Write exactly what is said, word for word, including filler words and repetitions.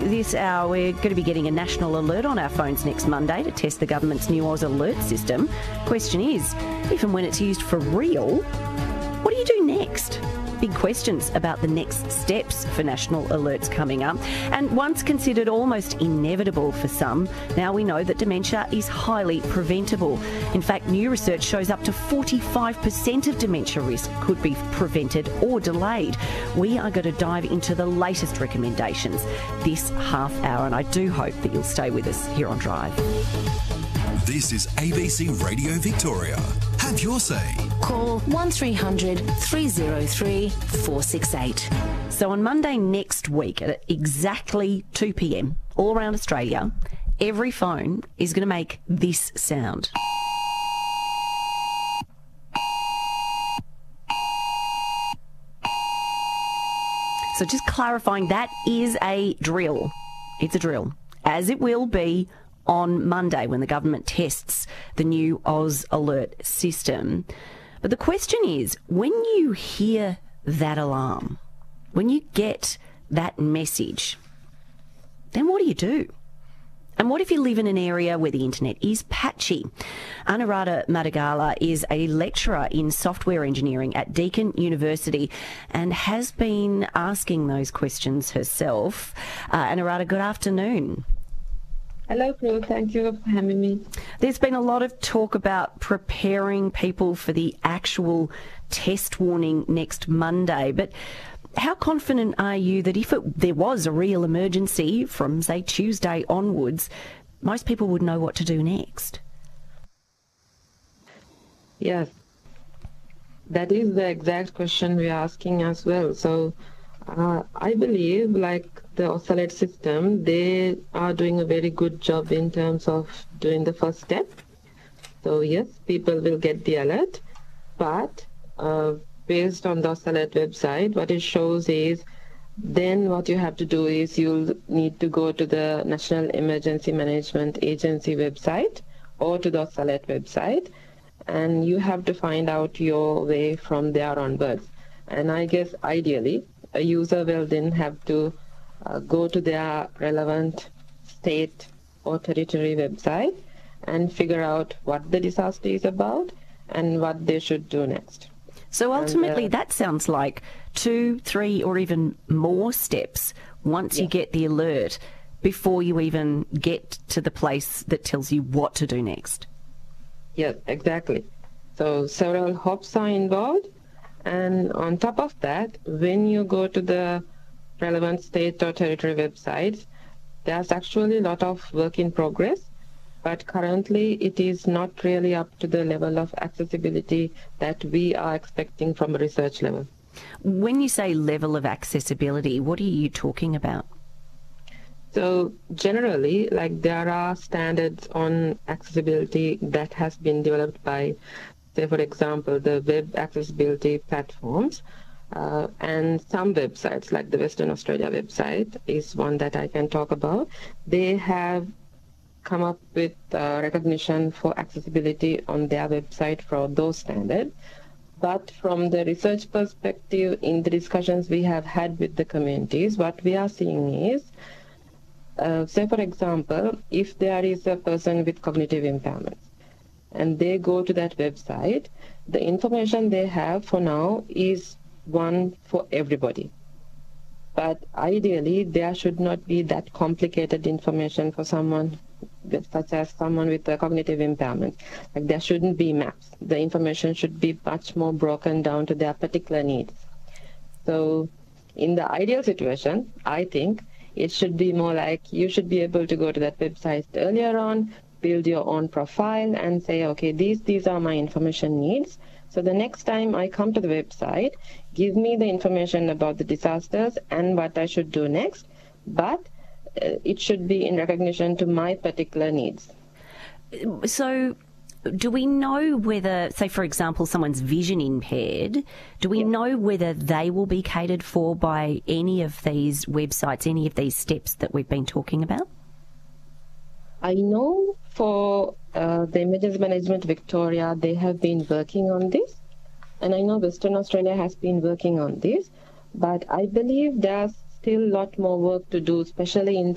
this hour we're going to be getting a national alert on our phones next Monday to test the government's new Oz Alert system. Question is, if and when it's used for real, what do you do next? Big questions about the next steps for national alerts coming up. And once considered almost inevitable for some, now we know that dementia is highly preventable. In fact, new research shows up to forty-five percent of dementia risk could be prevented or delayed. We are going to dive into the latest recommendations this half hour, and I do hope that you'll stay with us here on Drive. This is A B C Radio Victoria. Have your say. Call one three hundred three oh three four six eight. So on Monday next week at exactly two p.m, all around Australia, every phone is going to make this sound. So just clarifying, that is a drill. It's a drill, as it will be on Monday when the government tests the new Oz Alert system. But the question is, when you hear that alarm, when you get that message, then what do you do? And what if you live in an area where the internet is patchy? Anuradha Madagala is a lecturer in software engineering at Deakin University and has been asking those questions herself. Uh, Anuradha, good afternoon. Hello, Prue. Thank you for having me. There's been a lot of talk about preparing people for the actual test warning next Monday, but how confident are you that if it, there was a real emergency from, say, Tuesday onwards, most people would know what to do next? Yes, that is the exact question we're asking as well. So uh, I believe, like the Oz Alert system, they are doing a very good job in terms of doing the first step. So yes, people will get the alert, but uh, based on the Oz Alert website, what it shows is then what you have to do is you'll need to go to the National Emergency Management Agency website or to the Oz Alert website, and you have to find out your way from there onwards. And I guess ideally a user will then have to uh, go to their relevant state or territory website and figure out what the disaster is about and what they should do next. So ultimately and, uh, that sounds like two, three or even more steps once yeah. you get the alert before you even get to the place that tells you what to do next. Yes, exactly. So several hops are involved, and on top of that, when you go to the relevant state or territory websites, there's actually a lot of work in progress, but currently it is not really up to the level of accessibility that we are expecting from a research level. When you say level of accessibility, what are you talking about? So generally, like there are standards on accessibility that has been developed by, say for example, the web accessibility platforms, uh, and some websites like the Western Australia website is one that I can talk about. They have come up with uh, recognition for accessibility on their website for those standards. But from the research perspective, in the discussions we have had with the communities, what we are seeing is, uh, say for example, if there is a person with cognitive impairments and they go to that website, the information they have for now is one for everybody. But ideally, there should not be that complicated information for someone, such as someone with a cognitive impairment. Like there shouldn't be maps. The information should be much more broken down to their particular needs. So in the ideal situation, I think it should be more like you should be able to go to that website earlier on, build your own profile and say, okay, these, these are my information needs. So the next time I come to the website, give me the information about the disasters and what I should do next, but uh, it should be in recognition to my particular needs. So do we know whether, say for example, someone's vision impaired, do we Yeah. know whether they will be catered for by any of these websites, any of these steps that we've been talking about? I know for uh, the Emergency Management Victoria, they have been working on this, and I know Western Australia has been working on this, but I believe there's still a lot more work to do, especially in